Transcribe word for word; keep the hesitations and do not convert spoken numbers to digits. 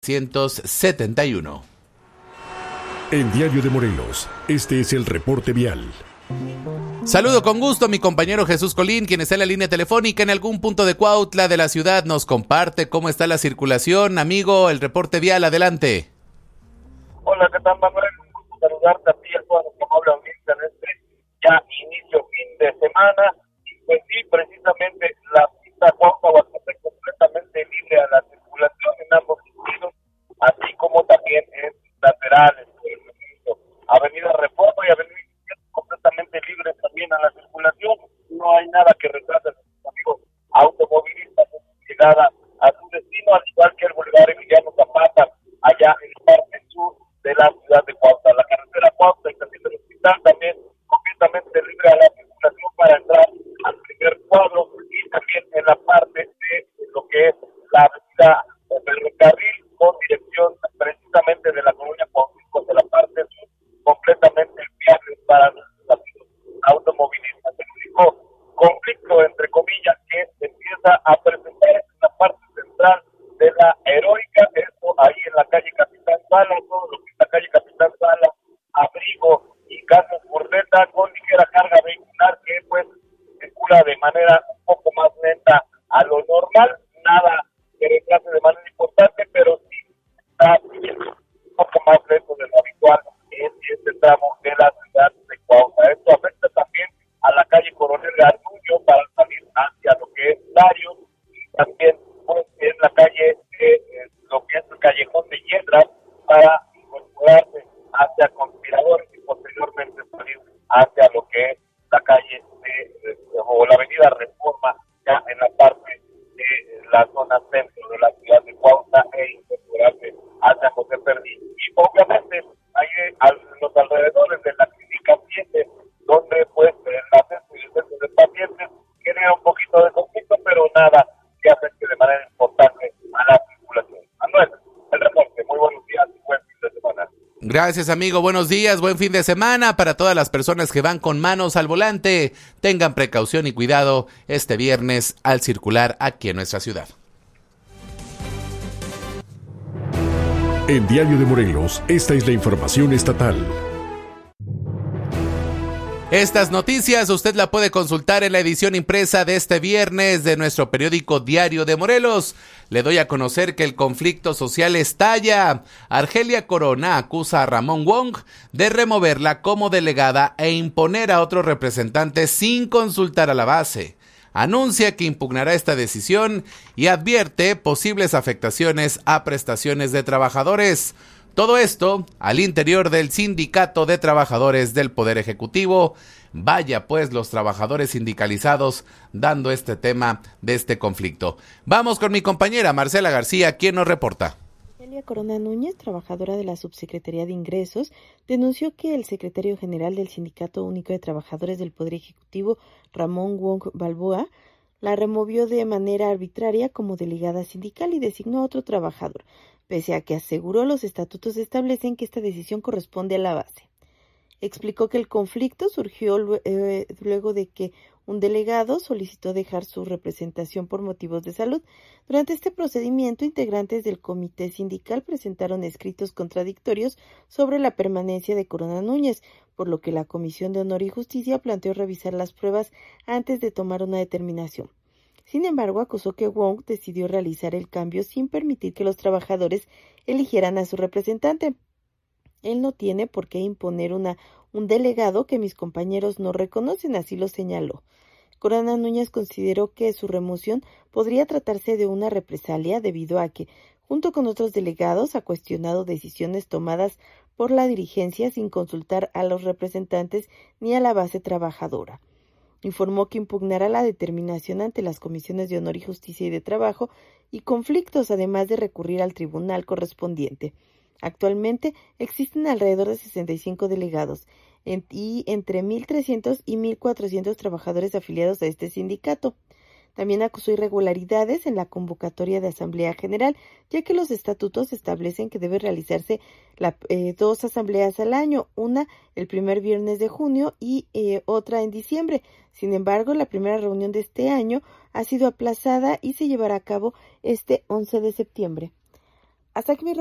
ciento setenta y uno. En Diario de Morelos, este es el reporte vial. Saludo con gusto a mi compañero Jesús Colín, quien está en la línea telefónica en algún punto de Cuautla de la ciudad. Nos comparte cómo está la circulación. Amigo, el reporte vial, adelante. Hola, ¿qué tal, Manuel? Un gusto saludarte a ti y a todos los que me hablan ahorita en este ya inicio fin de semana. Y pues sí, precisamente la pista Cuautla va a ser completamente libre a la circulación en ambos sentidos, así como también en laterales. Avenida Reforma y Avenida completamente libres también a la circulación. No hay nada que retrase a los amigos automovilistas en su llegada a su destino, al igual que el Boulevard Emiliano Zapata, allá en la parte sur de la ciudad de Cuautla. La carretera Cuautla y también del hospital también completamente libre a la circulación para entrar al primer cuadro, y también en la parte de lo que es la avenida Ferrocarril con dirección precisamente de la colonia Cuautla de la parte sur, completamente viable para los amigos automovilistas. El único conflicto, entre comillas, que se empieza a presentar en la parte central de la Heroica, esto ahí en la calle Capitán Sala, todo lo que es la calle Capitán Sala, Abrigo y Carlos Bordeta, con ligera carga vehicular que pues circula de manera un poco más lenta a lo normal, nada que retrase de manera importante, pero sí está un poco más lento de lo habitual en este tramo de la ciudad de Cuautla. Esto afecta también a la calle Coronel Garduño para salir hacia lo que es Larios, y también pues, en la calle de eh, lo que es el callejón de Yedras para incorporarse hacia Conspiradores y posteriormente salir hacia lo que es la calle de, de o la avenida Reforma, ya en la parte de la zona centro de la ciudad de Cuautla, e incorporarse hacia José Perdí. Y obviamente ahí a los alrededores de la clínica siete, donde pues el acceso y el descenso de pacientes genera un poquito de conflicto, pero nada que afecte de manera importante a la circulación. Manuel, el reporte. Muy buenos días y buen fin de semana. Gracias, amigo. Buenos días, buen fin de semana para todas las personas que van con manos al volante. Tengan precaución y cuidado este viernes al circular aquí en nuestra ciudad. En Diario de Morelos, esta es la información estatal. Estas noticias usted la puede consultar en la edición impresa de este viernes de nuestro periódico Diario de Morelos. Le doy a conocer que el conflicto social estalla. Argelia Corona acusa a Ramón Wong de removerla como delegada e imponer a otros representantes sin consultar a la base. Anuncia que impugnará esta decisión y advierte posibles afectaciones a prestaciones de trabajadores. Todo esto al interior del Sindicato de Trabajadores del Poder Ejecutivo. Vaya pues los trabajadores sindicalizados dando este tema de este conflicto. Vamos con mi compañera Marcela García, quien nos reporta. Argelia Corona Núñez, trabajadora de la Subsecretaría de Ingresos, denunció que el secretario general del Sindicato Único de Trabajadores del Poder Ejecutivo, Ramón Wong Balboa, la removió de manera arbitraria como delegada sindical y designó a otro trabajador, pese a que aseguró los estatutos establecen que esta decisión corresponde a la base. Explicó que el conflicto surgió luego de que un delegado solicitó dejar su representación por motivos de salud. Durante este procedimiento, integrantes del comité sindical presentaron escritos contradictorios sobre la permanencia de Corona Núñez, por lo que la Comisión de Honor y Justicia planteó revisar las pruebas antes de tomar una determinación. Sin embargo, acusó que Wong decidió realizar el cambio sin permitir que los trabajadores eligieran a su representante. Él no tiene por qué imponer una, un delegado que mis compañeros no reconocen, así lo señaló. Corona Núñez consideró que su remoción podría tratarse de una represalia debido a que, junto con otros delegados, ha cuestionado decisiones tomadas por la dirigencia sin consultar a los representantes ni a la base trabajadora. Informó que impugnará la determinación ante las comisiones de Honor y Justicia y de Trabajo y Conflictos, además de recurrir al tribunal correspondiente. Actualmente existen alrededor de sesenta y cinco delegados en, y entre mil trescientos y mil cuatrocientos trabajadores afiliados a este sindicato. También acusó irregularidades en la convocatoria de Asamblea General, ya que los estatutos establecen que debe realizarse la, eh, dos asambleas al año, una el primer viernes de junio y eh, otra en diciembre. Sin embargo, la primera reunión de este año ha sido aplazada y se llevará a cabo este once de septiembre. Hasta aquí mi